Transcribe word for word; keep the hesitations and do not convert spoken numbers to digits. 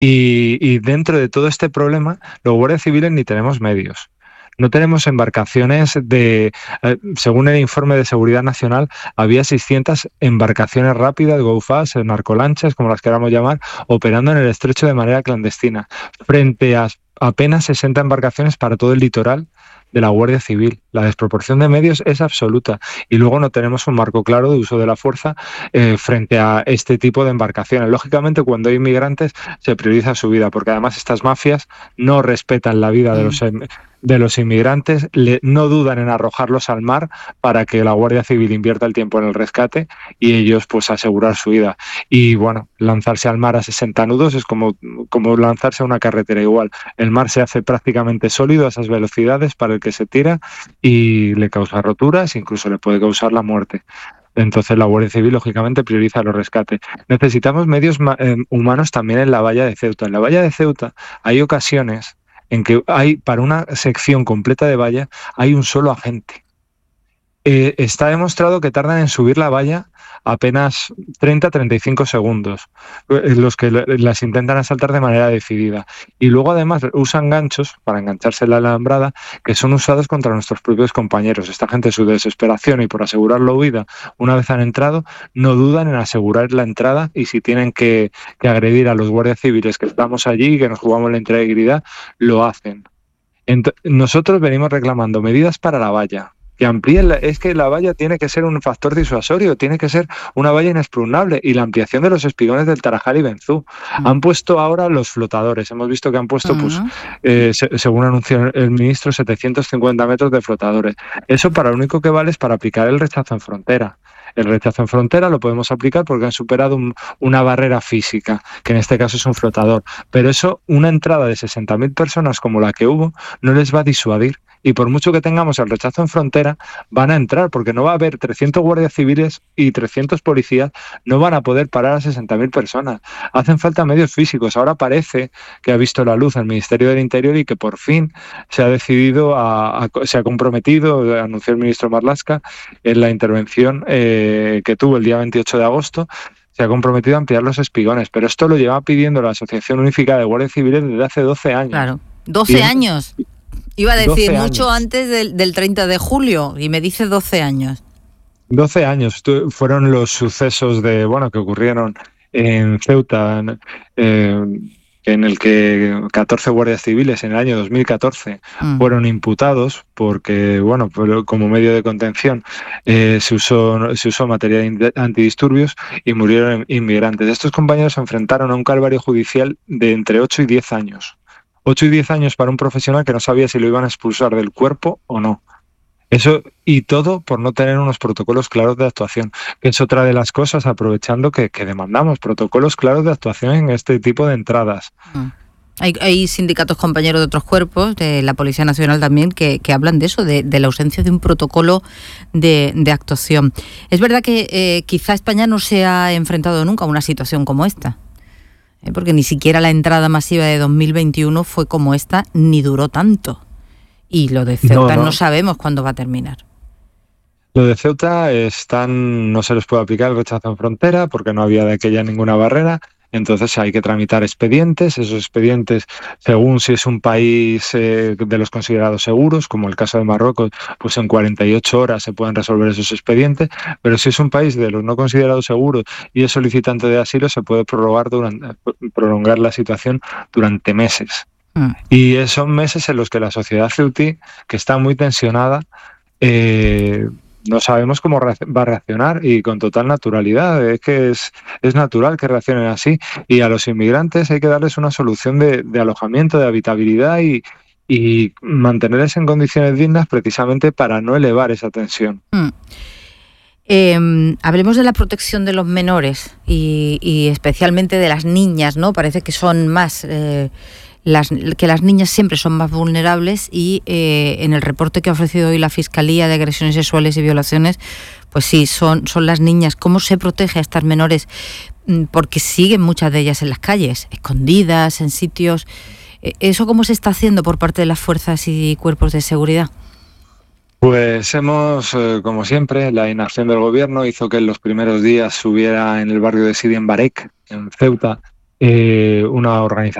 Y, y dentro de todo este problema, los guardias civiles ni tenemos medios. No tenemos embarcaciones de... Eh, según el informe de Seguridad Nacional, había seiscientas embarcaciones rápidas, go fast, narcolanchas, como las queramos llamar, operando en el estrecho de manera clandestina, frente a apenas sesenta embarcaciones para todo el litoral de la Guardia Civil. La desproporción de medios es absoluta y luego no tenemos un marco claro de uso de la fuerza eh, frente a este tipo de embarcaciones. Lógicamente, cuando hay inmigrantes se prioriza su vida, porque además estas mafias no respetan la vida de los, em, de los inmigrantes, le, no dudan en arrojarlos al mar para que la Guardia Civil invierta el tiempo en el rescate y ellos pues asegurar su vida. Y bueno, lanzarse al mar a sesenta nudos es como, como lanzarse a una carretera igual. El mar se hace prácticamente sólido a esas velocidades para el que se tira y le causa roturas, incluso le puede causar la muerte. Entonces la Guardia Civil, lógicamente, prioriza los rescates. Necesitamos medios eh, humanos también en la valla de Ceuta. En la valla de Ceuta hay ocasiones en que hay, para una sección completa de valla, hay un solo agente. Eh, está demostrado que tardan en subir la valla apenas treinta a treinta y cinco segundos, los que las intentan asaltar de manera decidida. Y luego además usan ganchos para engancharse en la alambrada que son usados contra nuestros propios compañeros. Esta gente, su desesperación y por asegurar la huida, una vez han entrado, no dudan en asegurar la entrada y si tienen que, que agredir a los guardias civiles que estamos allí y que nos jugamos la integridad, lo hacen. Ent- nosotros venimos reclamando medidas para la valla, que amplíen la, es que la valla tiene que ser un factor disuasorio, tiene que ser una valla inexpugnable y la ampliación de los espigones del Tarajal y Benzú. Mm. Han puesto ahora los flotadores, hemos visto que han puesto, uh-huh. pues, eh, se, según anunció el ministro, setecientos cincuenta metros de flotadores. Eso para lo único que vale es para aplicar el rechazo en frontera. El rechazo en frontera lo podemos aplicar porque han superado un, una barrera física, que en este caso es un flotador. Pero eso, una entrada de sesenta mil personas como la que hubo, no les va a disuadir. Y por mucho que tengamos el rechazo en frontera, van a entrar, porque no va a haber trescientos guardias civiles y trescientos policías, no van a poder parar a sesenta mil personas. Hacen falta medios físicos. Ahora parece que ha visto la luz el Ministerio del Interior y que por fin se ha decidido, a, a, se ha comprometido, anunció el ministro Marlaska en la intervención eh, que tuvo el día veintiocho de agosto, se ha comprometido a ampliar los espigones, pero esto lo lleva pidiendo la Asociación Unificada de Guardias Civiles desde hace doce años. Claro, doce y, años. Iba a decir mucho años. Antes del, del treinta de julio y me dice doce años. doce años fueron los sucesos de bueno que ocurrieron en Ceuta, eh, en el que catorce guardias civiles en el año dos mil catorce mm. fueron imputados porque, bueno, como medio de contención eh, se usó se usó material antidisturbios y murieron inmigrantes. Estos compañeros se enfrentaron a un calvario judicial de entre ocho y diez años. ocho y diez años para un profesional que no sabía si lo iban a expulsar del cuerpo o no. Eso, y todo por no tener unos protocolos claros de actuación, que es otra de las cosas, aprovechando que, que demandamos protocolos claros de actuación en este tipo de entradas. Mm. Hay, hay sindicatos compañeros de otros cuerpos, de la Policía Nacional también, que, que hablan de eso, de, de la ausencia de un protocolo de, de actuación. Es verdad que eh, quizá España no se ha enfrentado nunca a una situación como esta. Porque ni siquiera la entrada masiva de dos mil veintiuno fue como esta, ni duró tanto. Y lo de Ceuta no, no. no sabemos cuándo va a terminar. Lo de Ceuta están, no se les puede aplicar el rechazo en frontera porque no había de aquella ninguna barrera. Entonces hay que tramitar expedientes, esos expedientes, según si es un país eh, de los considerados seguros, como el caso de Marruecos, pues en cuarenta y ocho horas se pueden resolver esos expedientes, pero si es un país de los no considerados seguros y es solicitante de asilo, se puede prorrogar durante, prolongar la situación durante meses. Mm. Y son meses en los que la sociedad ceutí, que está muy tensionada, eh, no sabemos cómo va a reaccionar y con total naturalidad. Es que es, es natural que reaccionen así y a los inmigrantes hay que darles una solución de, de alojamiento, de habitabilidad y, y mantenerles en condiciones dignas precisamente para no elevar esa tensión. Mm. Eh, hablemos de la protección de los menores y, y especialmente de las niñas, ¿no? Parece que son más... Eh, Las, que las niñas siempre son más vulnerables y eh, en el reporte que ha ofrecido hoy la Fiscalía de Agresiones Sexuales y Violaciones, pues sí, son, son las niñas. ¿Cómo se protege a estas menores? Porque siguen muchas de ellas en las calles, escondidas, en sitios... ¿Eso cómo se está haciendo por parte de las fuerzas y cuerpos de seguridad? Pues hemos, eh, como siempre, la inacción del gobierno hizo que en los primeros días hubiera en el barrio de Sidi en Barek, en Ceuta, eh, una organización